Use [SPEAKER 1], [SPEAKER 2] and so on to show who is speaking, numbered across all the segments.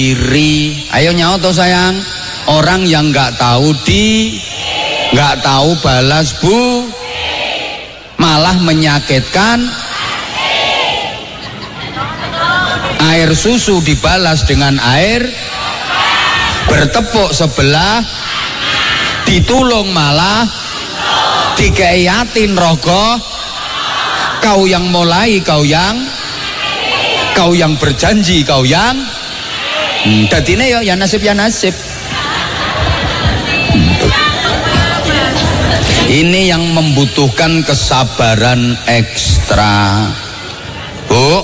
[SPEAKER 1] iri. Ayo nyaut toh sayang. Orang yang nggak tahu nggak tahu balas malah menyakitkan. Air susu dibalas dengan air, bertepuk sebelah, ditulung malah dikeyatin rogoh. Kau yang mulai, kau yang berjanji, kau yang dadine ya nasib ya nasib. Ini yang membutuhkan kesabaran ekstra. Bu,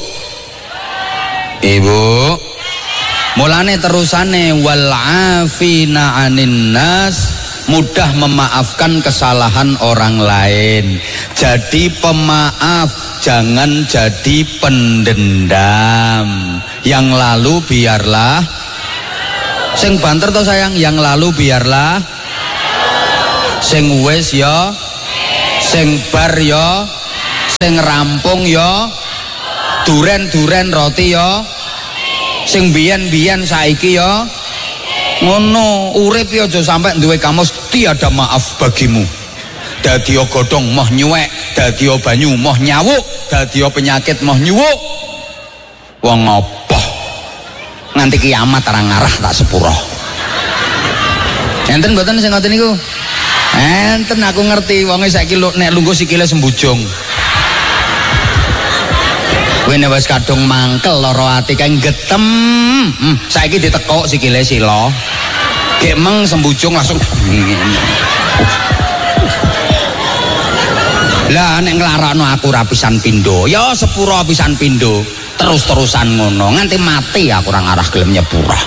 [SPEAKER 1] ibu, mulane terusane wal afina anin nas, mudah memaafkan kesalahan orang lain. Jadi pemaaf, jangan jadi pendendam. Yang lalu biarlah, sing banter toh sayang, yang lalu biarlah, sing wis ya, sing bar ya, sing rampung ya, duren-duren roti ya, sing biyen-biyen saiki ya. Ngono, urip ya aja sampai duwe kamus tiada maaf bagimu. Dadio godhong moh nyuwek, dadio banyu moh nyawuk, dadio penyakit moh nyuwuk. Wong apa? Nganti kiamat arang arah tak sepuro. Enten mboten sing ngoten niku? Enten, aku ngerti wonge saiki nek lungguh sikile sembujung. Kowe nek wis kadung mangkel lara ati kae getem. Saiki ditekuk sikile sila. Gek meng sembujung langsung. Lah nek nglarakno aku ra pisan pindho, ya sepura pisan pindho. Terus-terusan ngono nganti mati aku ora ngarah gelem nyepura.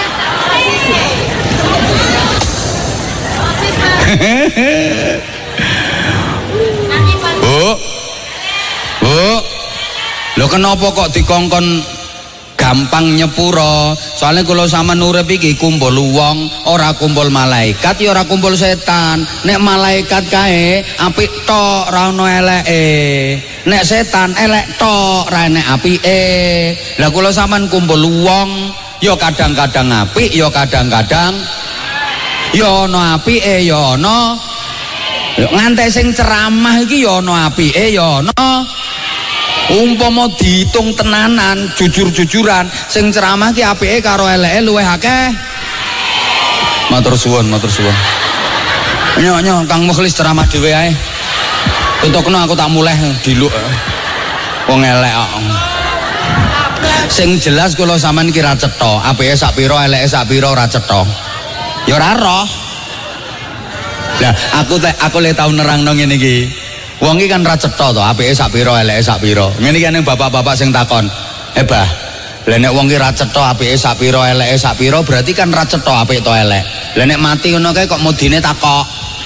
[SPEAKER 1] Bu, lho kenapa kok dikongkon gampang nyepuro? Soalnya kalau sama urip iki kumpul wong, ora kumpul malaikat ya ora kumpul setan. Nek malaikat kae apik tok ra ono eleke, nek setan elek tok ra enek apike. Lah kula sampean kumpul wong ya kadang-kadang apik ya kadang-kadang ya ono apike ya ono. Nganti sing ceramah iki ya ono apike ya ono. Umpama dihitung tenanan, jujur-jujuran, sing ceramah ki apike karo eleke luwih akeh. Matur suwun, matur suwun. Nyok Kang Mukhlis ceramah dhewe ae. Tutupno aku tak muleh diluk. Wong elek kok. Sing jelas kula sampean ki ra cetha, apike sak pira, eleke sak pira ora cetha. Ya ora roh. Lah aku le tau nerangno ngene iki. Wong iki kan ra cetha to, apike sak pira, eleke sak pira. Ngene iki ning bapak-bapak sing takon. Bah, lah nek wong ki ra cetha apike sak pira, eleke sak pira, berarti kan ra cetha apik to elek. Lah nek mati ngono kae kok mudine takok.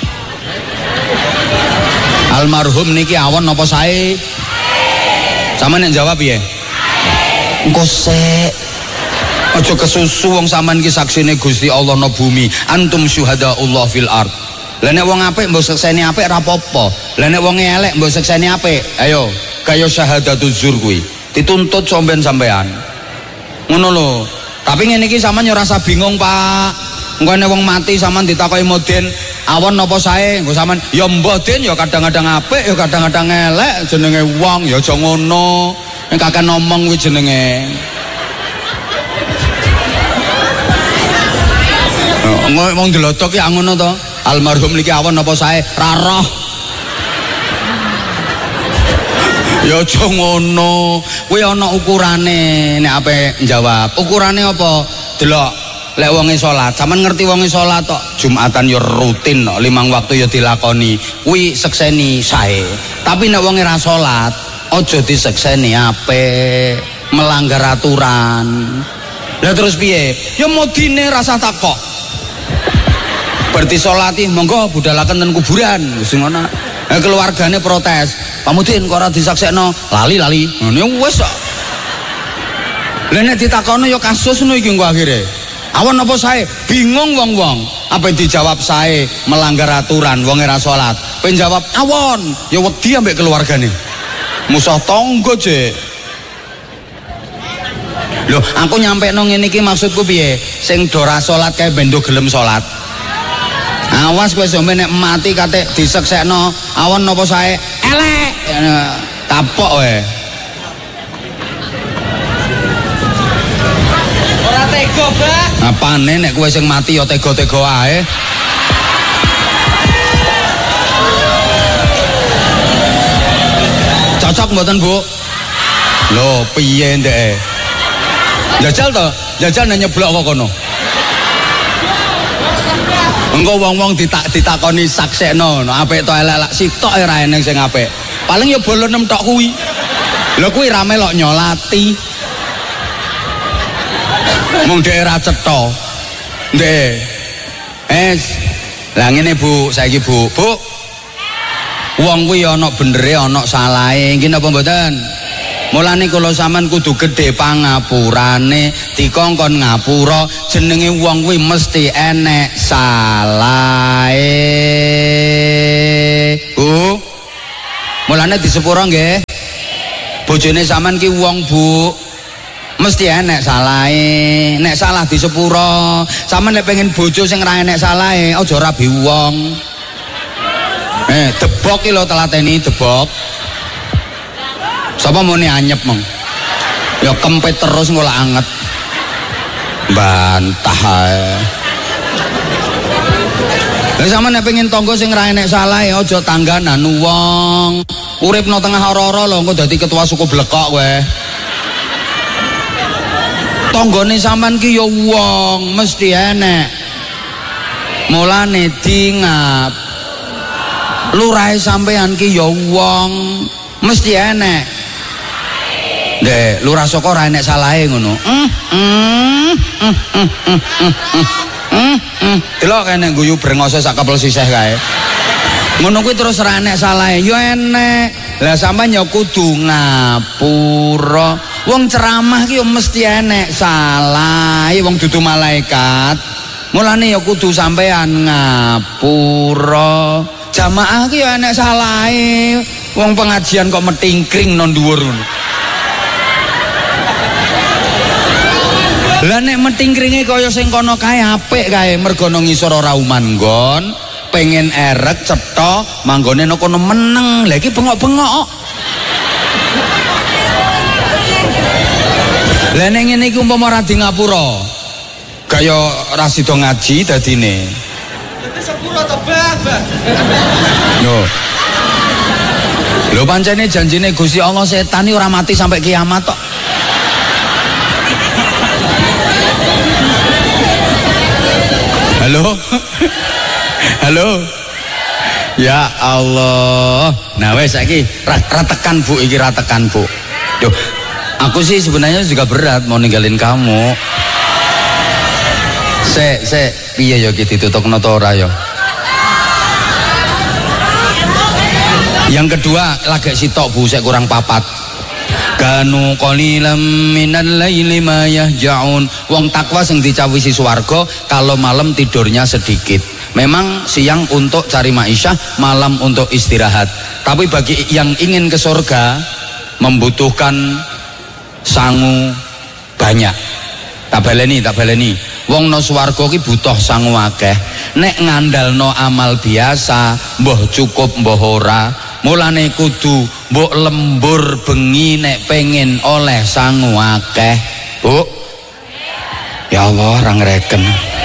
[SPEAKER 1] Almarhum niki awon napa sae? Sampeyan yang jawab piye? Engko sik. Aja kesusu wong sampean ki saksine Gusti Allah no bumi. Antum syuhadaullah fil ard. Lah nek wong apik mbok sekseni apik ra apa-apa. Lah nek wong elek mbok sekseni apik, ayo kaya syahadatuz zur kuwi. Dituntut sampean. Ngono lho. Tapi ngene iki sampean yo rasa bingung, Pak. Engko nek wong mati sampean ditakoki moden, awon napa sae? Engko sampean ya mbah Den ya kadang-kadang apik ya kadang-kadang elek, jenenge wong ya aja ngono. Nek kakek ngomong kuwi jenenge. Ngomong delodok ya ngono to. Almarhum niki awon apa sae ra roh. Ya aja ngono. Kuwi ana ukurane nek ape njawab. Ukurane apa? Delok lek wonge salat, sampean ngerti wonge salat tok Jumatan ya rutin tok, 5 waktu ya dilakoni. Kuwi sekseni sae. Tapi nek wonge ra salat, aja disekseni ape, melanggar aturan. Lah terus piye? Ya modine rasa takok. Berarti sholati monggo budalaken ten kuburan sing ana. Keluargane protes. Pamudin kok ora disaksekno? Lali. Ngene wis kok. Lah nek ditakono ya kasus ngono iki engko akhire. Awon apa sae? Bingung wong-wong. Apa dijawab sae melanggar aturan wong ora salat. Pen jawab awon, ya wedi ambek keluargane. Musuh tangga, Jek. Lho, aku nyampe nang ngene iki maksudku piye? Sing dora salat kae bendo gelem salat. Awas kowe sampe nek mati kate diseksekno awan napa sae elek. Kapok wae. Ora tega, Bah. Apane nek kowe sing mati ya tega-tega ae. Cocok mboten, Bu? Lho, piye ndeke? Jajal to, jajal nang nyeblok kok kono. Engko wong-wong ditakoni saksekno, apik to elek sitok ora eneng sing apik. Paling ya bolon nem tok kuwi. Lho kuwi ra melok nyolati. Mung dhek ra cetha. Ndek. Lah ngene Bu, saiki Bu. Bu. Wong kuwi ana benere ana salahe. Iki napa mboten? Mulane kula sampean kudu gedhe pangapurane, dikongkon ngapura, jenenge wong kuwi mesti enek salahe. Bu. Mulane disepuro nggih. Bojone sampean ki wong, Bu. Mesti enek salahe. Nek salah disepuro. Sampean nek pengen bojo sing ra enek salahe, aja rabi wong. Debok ki lho telateni debok. Sapa muni anyep mong? Ya kempet terus engko lak anget. Bantah ae. Lah sampeyan nek pengin tangga sing ra enek salahe aja tangganan wong. Uripno tengah ora-ora lho engko dadi ketua suku blekok kowe. Tanggane sampean ki ya wong mesti enek. Mulane dingap. Lurahe sampean ki ya wong mesti enek. Ndek, lurah saka ora enek salahe ngono. Delok kene guyu brengose sak kepel sisih kae. Ngono kuwi terus ora enek salahe, ya enek. Lah sampean ya kudu ngapura. Wong ceramah ki ya mesti enek salahe, wong dudu malaikat. Mulane ya kudu sampean ngapura. Jamaah ki ya enek salahe. Wong pengajian kok metingkring nang dhuwur ngono. Lah nek metingkringe kaya sing kono kae apik kae, mergo nang ngisor ora uman nggon, pengen erek cetha, manggone nang kono meneng. Lah iki bengok-bengok. Lah nek ngene iki umpama ora di ngapura. Kaya ora sida ngaji dadine. Sepuro to, Bah. Yo. Lho pancene janjine Gusti Allah setan iki ora mati sampai kiamat tok. Halo? Halo? Ya Allah. Nah wes saiki ratekan Bu iki ratekan Bu. Duh, aku sih sebenarnya juga berat mau ninggalin kamu. Piye ya iki ditutupno ta ora ya? Yang kedua lagi sitok Bu, saya kurang papat. Kanu qalilam minal laili ma yahja'un. Wong takwa sing dicawisi swarga kalau malam tidurnya sedikit. Memang siang untuk cari maisha, malam untuk istirahat. Tapi bagi yang ingin ke surga membutuhkan sangu banyak. Tak baleni. Wong no swarga ki butuh sangu akeh. Nek ngandalno amal biasa, mbah cukup mbah ora. Mulane kudu mbok lembur bengi nek pengen oleh sangu akeh. Bu. Ya Allah, ra ngreken.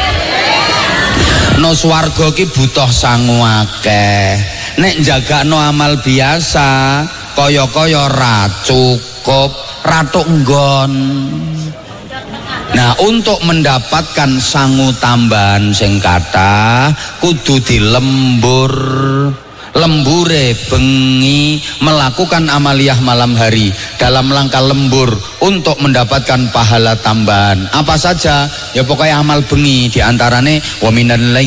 [SPEAKER 1] No swarga ki butuh sangu akeh. Nek jagakno amal biasa, kaya-kaya ra cukup, ratuk nggon. Nah, untuk mendapatkan sangu tambahan sing kathah kudu dilembur. Lembure bengi melakukan amaliyah malam hari dalam langkah lembur untuk mendapatkan pahala tambahan. Apa saja? Ya pokoknya amal bengi diantarane wa minal